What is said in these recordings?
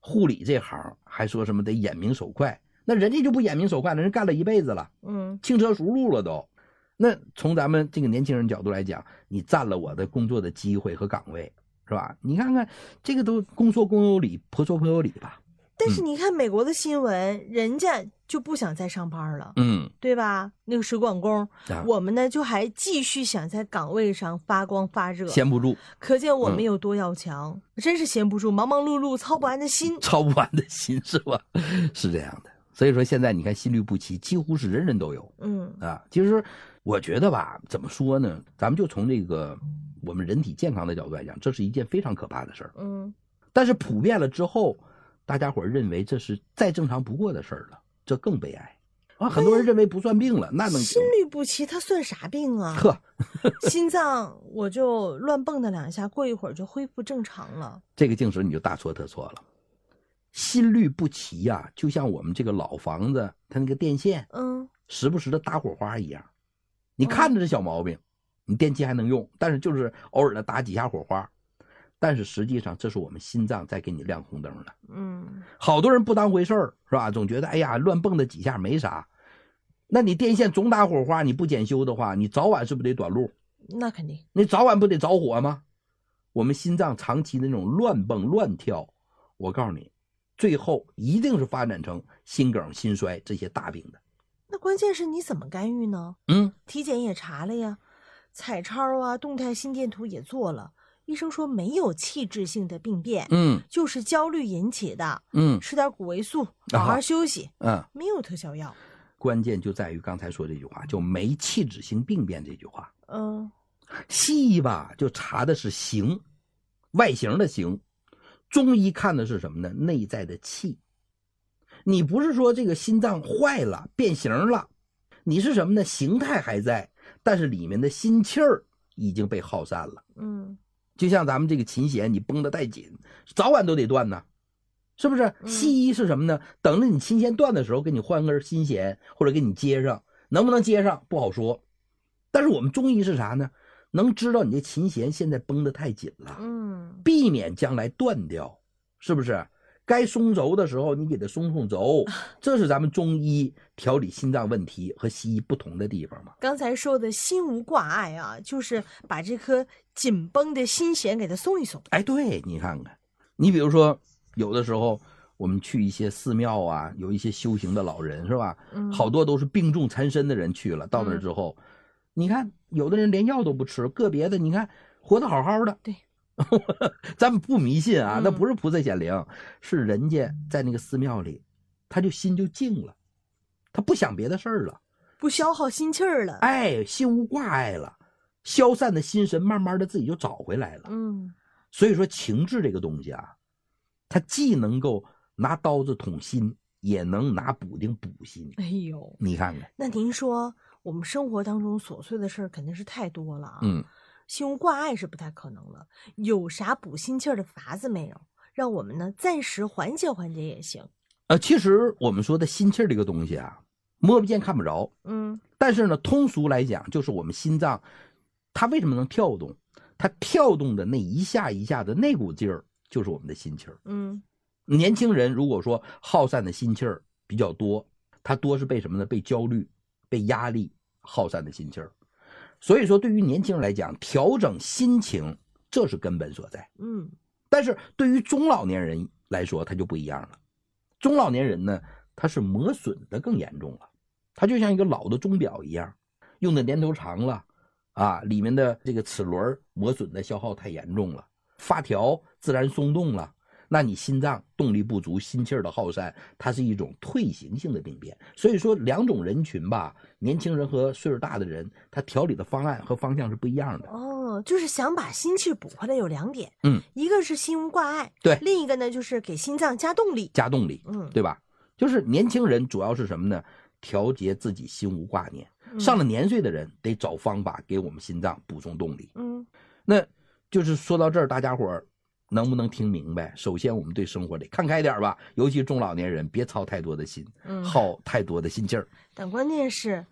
护理这行还说什么得眼明手快，那人家就不眼明手快了，人干了一辈子了，轻车熟路了都。那从咱们这个年轻人角度来讲，你占了我的工作的机会和岗位，是吧？你看看这个都公说公有理，婆说婆有理吧。 但是你看美国的新闻，人家就不想再上班了，对吧？那个水管工，我们呢就还继续想在岗位上发光发热， 闲不住， 可见我们有多要强，真是闲不住，忙忙碌碌，操不完的心， 操不完的心是吧？是这样的。所以说现在你看心律不齐，几乎是人人都有，其实我觉得吧，怎么说呢？咱们就从这个我们人体健康的角度来讲，这是一件非常可怕的事儿，但是普遍了之后。大家伙认为这是再正常不过的事儿了，这更悲哀啊！很多人认为不算病了，那能心律不齐，它算啥病啊？呵，心脏我就乱蹦跶2下，过一会儿就恢复正常了。 这个净是你就大错特错了。心律不齐呀，就像我们这个老房子它那个电线，时不时的打火花一样。你看着是小毛病，你电器还能用，但是就是偶尔的打几下火花。但是实际上这是我们心脏在给你亮红灯了，好多人不当回事儿，是吧？总觉得哎呀乱蹦的几下没啥，那你电线总打火花，你不检修的话，你早晚是不是得短路？ 那肯定， 你早晚不得着火吗？我们心脏长期的那种乱蹦乱跳，我告诉你，最后一定是发展成心梗、心衰这些大病的。 那关键是你怎么干预呢？体检也查了呀，彩超啊，动态心电图也做了。医生说没有器质性的病变，就是焦虑引起的，吃点谷维素，好好休息，没有特效药。 关键就在于刚才说这句话，就没器质性病变这句话。西医吧就查的是形，外形的形，中医看的是什么呢？内在的气。你不是说这个心脏坏了变形了，你是什么呢？形态还在，但是里面的心气儿已经被耗散了。就像咱们这个琴弦，你绷得太紧，早晚都得断呢，是不是？西医是什么呢？等着你琴弦断的时候，给你换根新弦，或者给你接上，能不能接上不好说。但是我们中医是啥呢？能知道你这琴弦现在绷得太紧了，避免将来断掉，是不是？该松轴的时候，你给它松轴，这是咱们中医调理心脏问题和西医不同的地方嘛。 刚才说的心无挂碍啊，就是把这颗紧绷的心弦给它松一松。 哎，对，你看看，你比如说，有的时候我们去一些寺庙啊，有一些修行的老人，是吧？好多都是病重缠身的人去了，到那之后，你看有的人连药都不吃，个别的你看活得好好的。 对。 咱们不迷信啊，那不是菩萨显灵，是人家在那个寺庙里，他就心就静了，他不想别的事儿了， 不消耗心气儿了， 哎，心无挂碍了，消散的心神慢慢的自己就找回来了。所以说情志这个东西啊，它既能够拿刀子捅心，也能拿补丁补心。 哎呦， 你看看， 那您说我们生活当中琐碎的事儿肯定是太多了啊。心无挂碍是不太可能了，有啥补心气儿的法子没有？让我们呢暂时缓解缓解也行。 其实我们说的心气儿这个东西啊，摸不见看不着，但是呢，通俗来讲，就是我们心脏，它为什么能跳动？它跳动的那一下一下的那股劲儿，就是我们的心气儿。年轻人如果说耗散的心气儿比较多，他多是被什么呢？被焦虑、被压力耗散的心气儿。所以说对于年轻人来讲，调整心情这是根本所在。但是对于中老年人来说他就不一样了。中老年人呢，他是磨损的更严重了，他就像一个老的钟表一样，用的年头长了啊，里面的这个齿轮磨损的消耗太严重了，发条自然松动了，那你心脏动力不足，心气儿的耗散，它是一种退行性的病变。所以说两种人群吧，年轻人和岁数大的人，他调理的方案和方向是不一样的。 就是想把心气补回来有2点，一个是心无挂碍， 对， 另一个呢就是给心脏加动力， 对吧？就是年轻人主要是什么呢？调节自己心无挂念，上了年岁的人得找方法给我们心脏补充动力。那就是说到这儿，大家伙儿能不能听明白？首先我们对生活得看开点吧，尤其中老年人别操太多的心，耗太多的心劲儿。 但关键是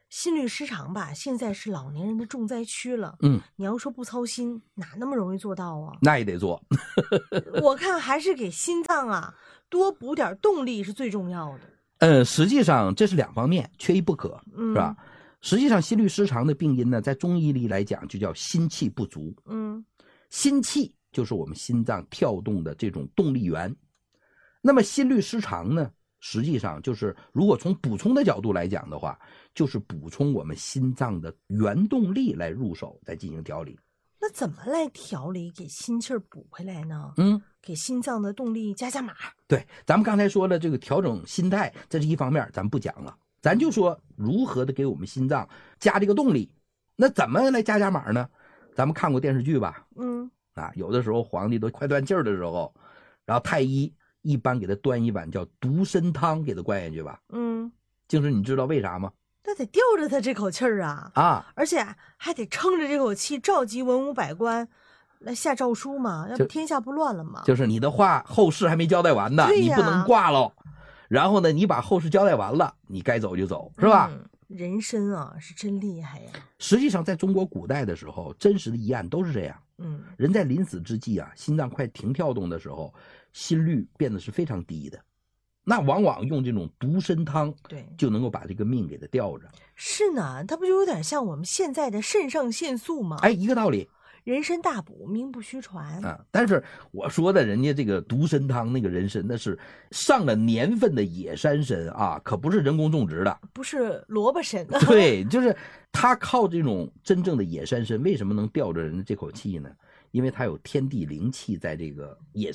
心律失常吧，现在是老年人的重灾区了。你要说不操心，哪那么容易做到啊？ 那也得做。 我看还是给心脏啊多补点动力是最重要的。 实际上这是两方面，缺一不可，是吧？实际上心律失常的病因呢，在中医里来讲就叫心气不足。心气就是我们心脏跳动的这种动力源。那么心律失常呢，实际上就是如果从补充的角度来讲的话，就是补充我们心脏的原动力来入手，再进行调理。 那怎么来调理给心气儿补回来呢？给心脏的动力加码。 对，咱们刚才说了这个调整心态，这是一方面，咱们不讲了，咱就说如何的给我们心脏加这个动力。那怎么来加码呢？咱们看过电视剧吧？有的时候皇帝都快断气儿的时候，然后太医一般给他端一碗叫独参汤给他灌下去吧。净是你知道为啥吗？ 那得吊着他这口气儿啊！而且还得撑着这口气召集文武百官来下诏书嘛，要不天下不乱了吗？ 就是你的话后事还没交代完呢，你不能挂了。然后呢，你把后事交代完了，你该走就走，是吧？ 人参啊，是真厉害呀！ 实际上，在中国古代的时候，真实的疑案都是这样。人在临死之际啊，心脏快停跳动的时候，心率变得是非常低的。那往往用这种独参汤， 对， 就能够把这个命给它吊着。 是呢，它不就有点像我们现在的肾上腺素吗？ 一个道理。 人参大补，名不虚传啊！但是我说的人家这个独参汤那个人参，那是上了年份的野山参啊，可不是人工种植的， 不是萝卜参。 对，就是他靠这种真正的野山参，为什么能吊着人的这口气呢？因为他有天地灵气在这个野